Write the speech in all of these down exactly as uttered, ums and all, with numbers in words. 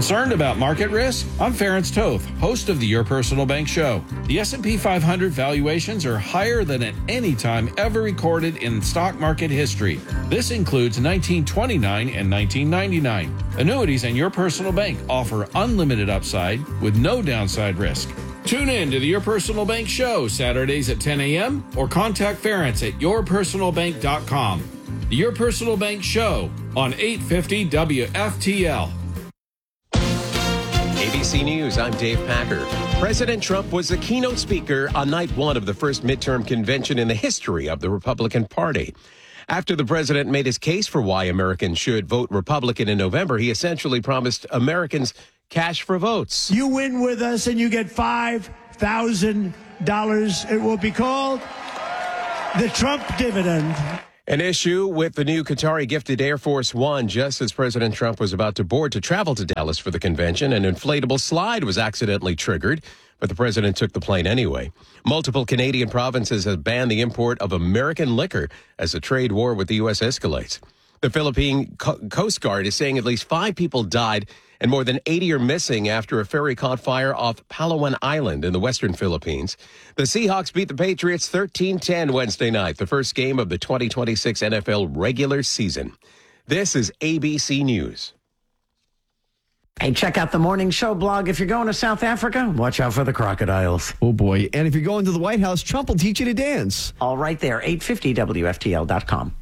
Concerned about market risk? I'm Ferenc Toth, host of the Your Personal Bank Show. The S and P five hundred valuations are higher than at any time ever recorded in stock market history. This includes nineteen twenty-nine and nineteen ninety-nine. Annuities and Your Personal Bank offer unlimited upside with no downside risk. Tune in to the Your Personal Bank Show Saturdays at ten a.m. or contact Ferenc at your personal bank dot com. The Your Personal Bank Show on eight fifty W F T L. A B C News, I'm Dave Packer. President Trump was the keynote speaker on night one of the first midterm convention in the history of the Republican Party. After the president made his case for why Americans should vote Republican in November, he essentially promised Americans cash for votes. You win with us and you get five thousand dollars. It will be called the Trump dividend. An issue with the new Qatari-gifted Air Force One. Just as President Trump was about to board to travel to Dallas for the convention, an inflatable slide was accidentally triggered, but the president took the plane anyway. Multiple Canadian provinces have banned the import of American liquor as the trade war with the U S escalates. The Philippine Co- Coast Guard is saying at least five people died and more than eighty are missing after a ferry caught fire off Palawan Island in the western Philippines. The Seahawks beat the Patriots thirteen ten Wednesday night, the first game of the twenty twenty-six N F L regular season. This is A B C News. Hey, check out the Morning Show blog. If you're going to South Africa, watch out for the crocodiles. Oh, boy. And if you're going to the White House, Trump will teach you to dance. All right there, eight fifty W F T L dot com.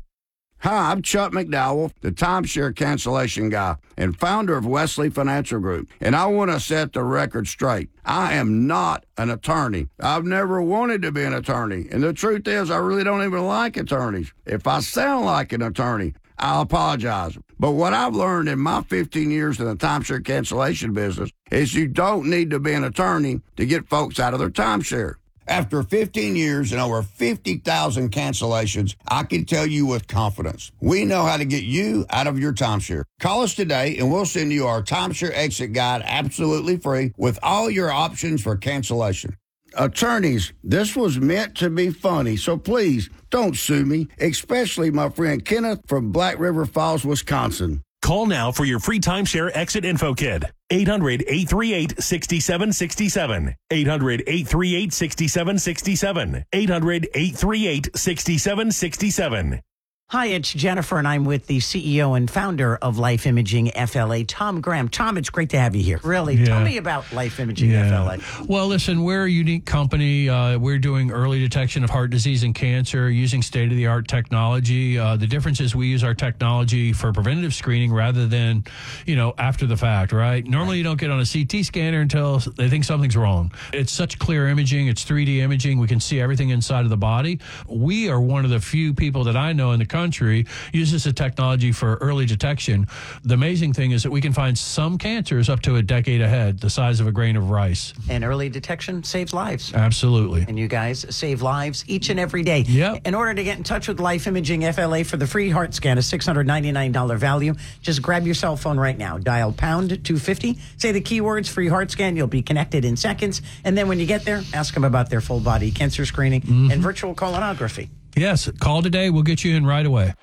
Hi, I'm Chuck McDowell, the timeshare cancellation guy and founder of Wesley Financial Group. And I want to set the record straight. I am not an attorney. I've never wanted to be an attorney. And the truth is, I really don't even like attorneys. If I sound like an attorney, I'll apologize. But what I've learned in my fifteen years in the timeshare cancellation business is you don't need to be an attorney to get folks out of their timeshare. After fifteen years and over fifty thousand cancellations, I can tell you with confidence, we know how to get you out of your timeshare. Call us today and we'll send you our timeshare exit guide absolutely free with all your options for cancellation. Attorneys, this was meant to be funny, so please don't sue me, especially my friend Kenneth from Black River Falls, Wisconsin. Call now for your free timeshare exit info kit. eight hundred, eight three eight, six seven six seven. eight hundred, eight three eight, six seven six seven. eight hundred, eight three eight, six seven six seven. Hi, it's Jennifer, and I'm with the C E O and founder of Life Imaging F L A, Tom Graham. Tom, it's great to have you here. Really, yeah. Tell me about Life Imaging yeah. F L A. Well, listen, we're a unique company. Uh, we're doing early detection of heart disease and cancer using state-of-the-art technology. Uh, the difference is we use our technology for preventative screening rather than, you know, after the fact, right? Normally, you don't get on a C T scanner until they think something's wrong. It's such clear imaging. It's three D imaging. We can see everything inside of the body. We are one of the few people that I know in the country uses the technology for early detection. The amazing thing is that we can find some cancers up to a decade ahead, the size of a grain of rice. And early detection saves lives. Absolutely. And you guys save lives each and every day. Yep. In order to get in touch with Life Imaging F L A for the free heart scan, a six hundred ninety-nine dollars value, just grab your cell phone right now. Dial pound two fifty. Say the keywords free heart scan. You'll be connected in seconds. And then when you get there, ask them about their full body cancer screening mm-hmm. and virtual colonography. Yes, call today. We'll get you in right away.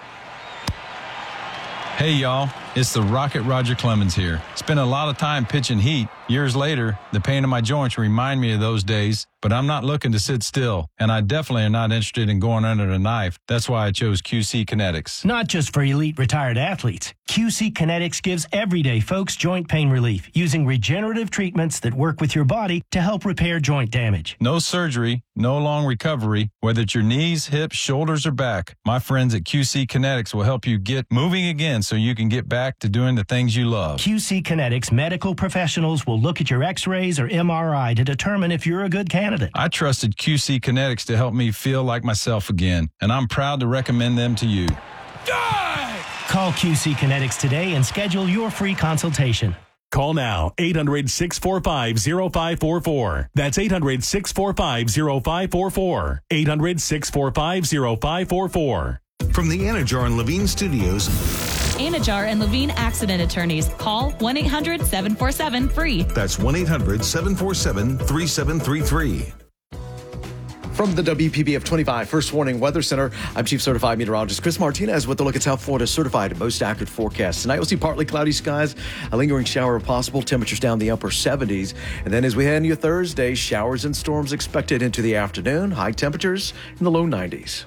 Hey, y'all. It's the Rocket Roger Clemens here. Spent a lot of time pitching heat. Years later, the pain in my joints remind me of those days, but I'm not looking to sit still, and I definitely am not interested in going under the knife. That's why I chose Q C Kinetics. Not just for elite retired athletes. Q C Kinetics gives everyday folks joint pain relief using regenerative treatments that work with your body to help repair joint damage. No surgery, no long recovery, whether it's your knees, hips, shoulders, or back. My friends at Q C Kinetics will help you get moving again so you can get back to doing the things you love. Q C Kinetics medical professionals will look at your x-rays or M R I to determine if you're a good candidate. I trusted Q C Kinetics to help me feel like myself again, and I'm proud to recommend them to you. Die! Call Q C Kinetics today and schedule your free consultation. Call now, eight hundred, six four five, zero five four four. That's eight hundred, six four five, zero five four four. eight hundred, six four five, zero five four four. From the Anajar and Levine Studios. Anajar and Levine Accident Attorneys. Call one eight hundred, seven four seven, F R E E. That's one eight hundred, seven four seven, three seven three three. From the W P B F twenty-five First Warning Weather Center, I'm Chief Certified Meteorologist Chris Martinez with a look at South Florida's certified most accurate forecast. Tonight we'll see partly cloudy skies, a lingering shower possible, temperatures down the upper seventies. And then as we head into Thursday, showers and storms expected into the afternoon, high temperatures in the low nineties.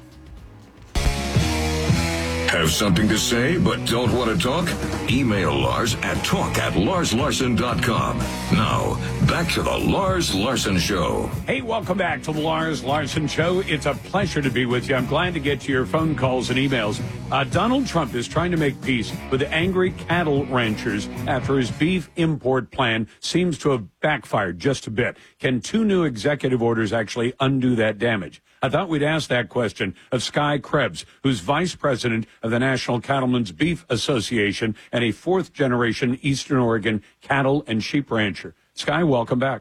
Have something to say but don't want to talk? Email Lars at talk at lars larson dot com. Now, back to the Lars Larson Show. Hey, welcome back to the Lars Larson Show. It's a pleasure to be with you. I'm glad to get to your phone calls and emails. Uh, Donald Trump is trying to make peace with the angry cattle ranchers after his beef import plan seems to have backfired just a bit. Can two new executive orders actually undo that damage? I thought we'd ask that question of Sky Krebs, who's vice president of the National Cattlemen's Beef Association and a fourth-generation Eastern Oregon cattle and sheep rancher. Sky, welcome back.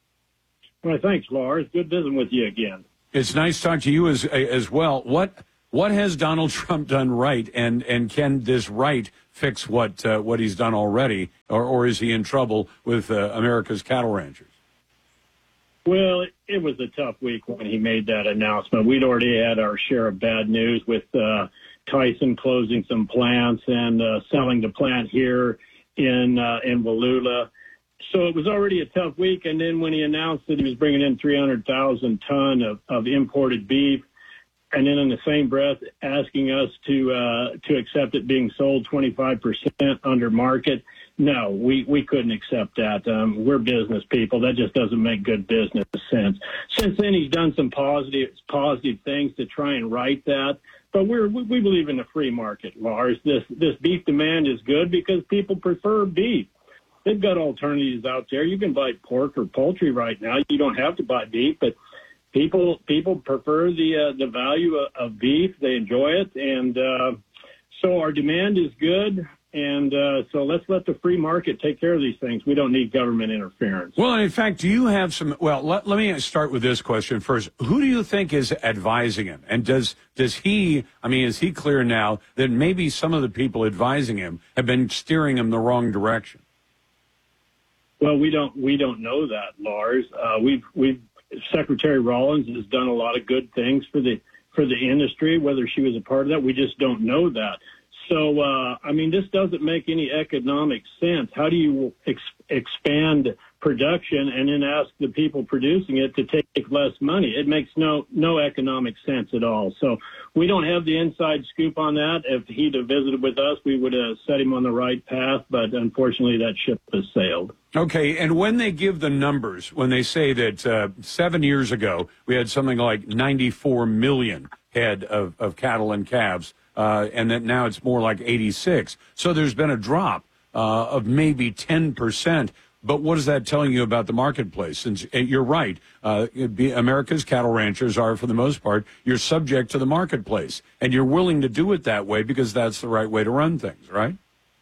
Well, thanks, Lars. Good visiting with you again. It's nice to talk to you as as well. What what has Donald Trump done right, and, and can this right fix what uh, what he's done already, or, or is he in trouble with uh, America's cattle ranchers? Well, it, it was a tough week when he made that announcement. We'd already had our share of bad news with uh, Tyson closing some plants and uh, selling the plant here in uh, in Wallula. So it was already a tough week. And then when he announced that he was bringing in three hundred thousand ton of, of imported beef, and then in the same breath asking us to uh, to accept it being sold twenty-five percent under market, no, we, we couldn't accept that. Um, we're business people. That just doesn't make good business sense. Since then, he's done some positive positive things to try and right that. But we're, we we believe in the free market, Lars. This this beef demand is good because people prefer beef. They've got alternatives out there. You can buy pork or poultry right now. You don't have to buy beef, but people people prefer the uh, the value of, of beef. They enjoy it, and uh, so our demand is good. And uh, so let's let the free market take care of these things. We don't need government interference. Well, in fact, do you have some? Well, let, let me start with this question first. Who do you think is advising him? And does does he? I mean, is he clear now that maybe some of the people advising him have been steering him the wrong direction? Well, we don't we don't know that, Lars. Uh, we've we've Secretary Rollins has done a lot of good things for the for the industry. Whether she was a part of that, we just don't know that. So, uh, I mean, this doesn't make any economic sense. How do you ex- expand production and then ask the people producing it to take less money? It makes no no economic sense at all. So we don't have the inside scoop on that. If he'd have visited with us, we would have set him on the right path. But unfortunately, that ship has sailed. Okay, and when they give the numbers, when they say that uh, seven years ago we had something like ninety-four million head of, of cattle and calves, Uh, and that now it's more like eighty-six. So there's been a drop uh, of maybe ten percent. But what is that telling you about the marketplace? Since you're right, uh, America's cattle ranchers are, for the most part, you're subject to the marketplace. And you're willing to do it that way because that's the right way to run things, right?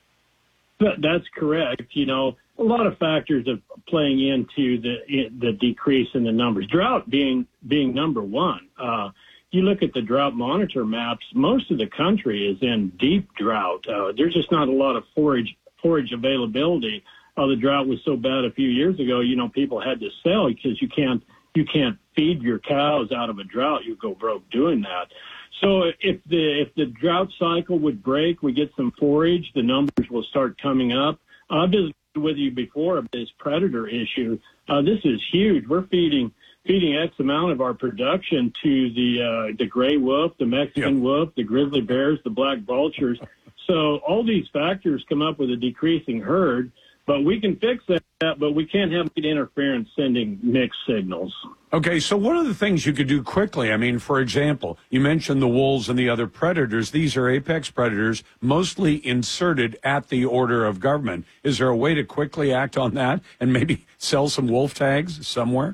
That's correct. You know, a lot of factors are playing into the the decrease in the numbers. Drought being being number one. Uh, You look at the drought monitor maps, most of the country is in deep drought. Uh, there's just not a lot of forage forage availability. Uh, the drought was so bad a few years ago, you know, people had to sell because you can't you can't feed your cows out of a drought. You go broke doing that. So if the if the drought cycle would break, we get some forage, the numbers will start coming up. I've visited with you before of this predator issue. Uh, this is huge. We're feeding feeding X amount of our production to the uh, the gray wolf, the Mexican yep. wolf, the grizzly bears, the black vultures. So all these factors come up with a decreasing herd, but we can fix that, but we can't have interference sending mixed signals. Okay, so what are the things you could do quickly? I mean, for example, you mentioned the wolves and the other predators. These are apex predators, mostly inserted at the order of government. Is there a way to quickly act on that and maybe sell some wolf tags somewhere?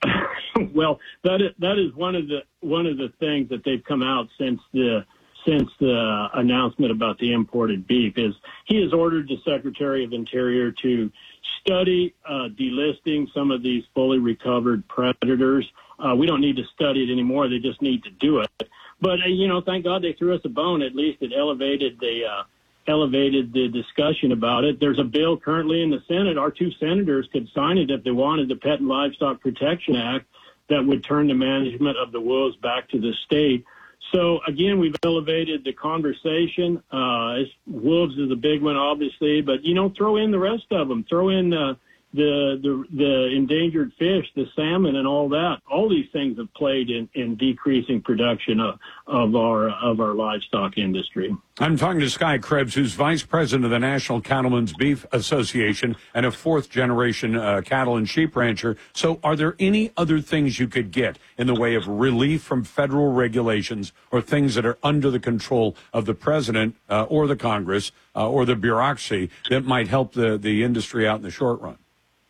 Well, that is, that is one of the one of the things that they've come out since the since the announcement about the imported beef is he has ordered the Secretary of Interior to study uh, delisting some of these fully recovered predators. Uh, we don't need to study it anymore; they just need to do it. But uh, you know, thank God they threw us a bone. At least it elevated the uh, elevated the discussion about it. There's a bill currently in the Senate. Our two senators could sign it if they wanted, the Pet and Livestock Protection Act. that would turn the management of the wolves back to the state. So, again, we've elevated the conversation. Uh, wolves is a big one, obviously, but, you know, throw in the rest of them. Throw in uh, the, the the endangered fish, the salmon, and all that. All these things have played in, in decreasing production of, of our of our livestock industry. I'm talking to Sky Krebs, who's vice president of the National Cattlemen's Beef Association and a fourth-generation uh, cattle and sheep rancher. So are there any other things you could get in the way of relief from federal regulations or things that are under the control of the president uh, or the Congress uh, or the bureaucracy that might help the, the industry out in the short run?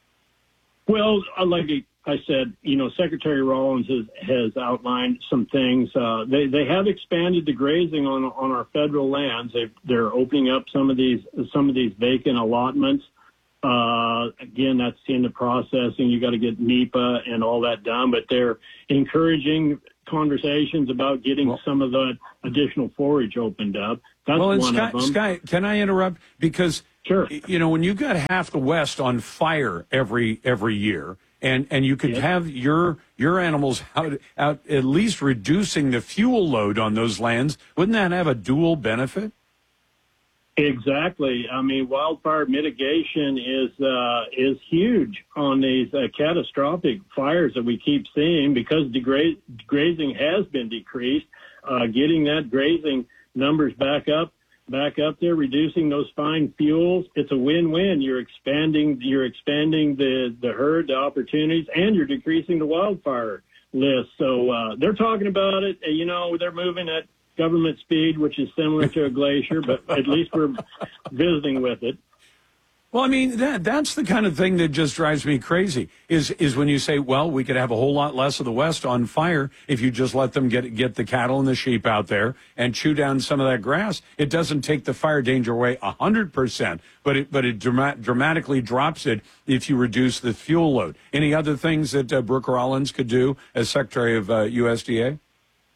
Well, like I said, you know, Secretary Rollins has, has outlined some things. Uh, they they have expanded the grazing on on our federal lands. They've, they're opening up some of these some of these vacant allotments. Uh, again, that's in the processing. You got to get NEPA and all that done, but they're encouraging conversations about getting well, some of the additional forage opened up. That's well, and one Sky, of them. Sky, can I interrupt? Because sure, you know, when you've got half the West on fire every every year. And and you could yes. have your your animals out, out at least reducing the fuel load on those lands. Wouldn't that have a dual benefit? Exactly. I mean, wildfire mitigation is uh, is huge on these uh, catastrophic fires that we keep seeing because degra- grazing has been decreased. Uh, getting that grazing numbers back up. back up there, reducing those fine fuels. It's a win-win. You're expanding, you're expanding the, the herd, the opportunities, and you're decreasing the wildfire list. So uh, they're talking about it. You know, they're moving at government speed, which is similar to a glacier, but at least we're visiting with it. Well, I mean, that that's the kind of thing that just drives me crazy is is when you say, well, we could have a whole lot less of the West on fire if you just let them get get the cattle and the sheep out there and chew down some of that grass. It doesn't take the fire danger away one hundred percent, but it, but it drama- dramatically drops it if you reduce the fuel load. Any other things that uh, Brooke Rollins could do as Secretary of uh, U S D A?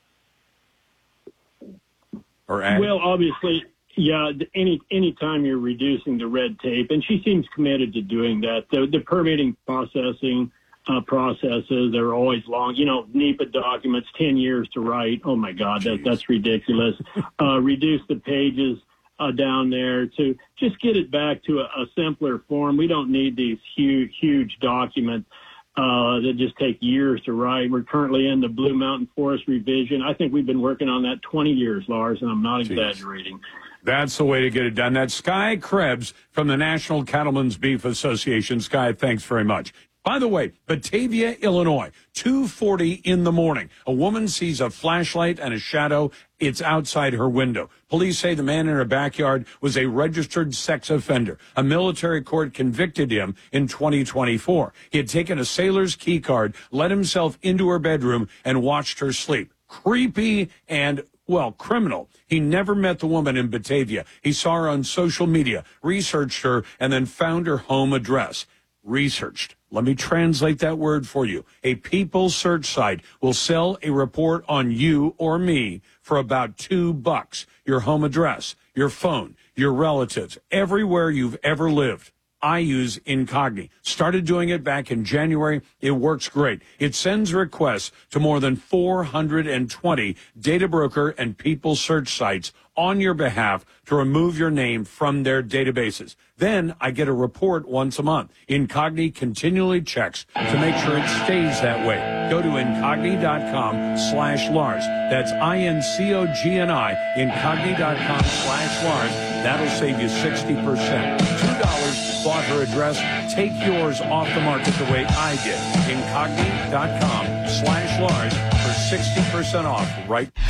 Or Ag? Well, obviously... Yeah, any any time you're reducing the red tape, and she seems committed to doing that. The, the permitting processing uh, processes are always long. You know, NEPA documents, ten years to write. Oh, my God, that, that's ridiculous. Uh, reduce the pages uh, down there to just get it back to a, a simpler form. We don't need these huge, huge documents uh, that just take years to write. We're currently in the Blue Mountain Forest revision. I think we've been working on that twenty years, Lars, and I'm not Jeez. exaggerating. That's the way to get it done. That's Sky Krebs from the National Cattlemen's Beef Association. Sky, thanks very much. By the way, Batavia, Illinois, two forty in the morning. A woman sees a flashlight and a shadow. It's outside her window. Police say the man in her backyard was a registered sex offender. A military court convicted him in twenty twenty-four. He had taken a sailor's key card, let himself into her bedroom, and watched her sleep. Creepy and well, criminal. He never met the woman in Batavia. He saw her on social media, researched her, and then found her home address. Researched. Let me translate that word for you. A people search site will sell a report on you or me for about two bucks. Your home address, your phone, your relatives, everywhere you've ever lived. I use Incogni. Started doing it back in January. It works great. It sends requests to more than four hundred twenty data broker and people search sites on your behalf to remove your name from their databases. Then I get a report once a month. Incogni continually checks to make sure it stays that way. Go to Incogni.com slash Lars. That's I-N-C-O-G-N-I, Incogni.com slash Lars. That'll save you sixty percent. two dollars. Bought her address. Take yours off the market the way I did. Incogni.com slash Lars for sixty percent off right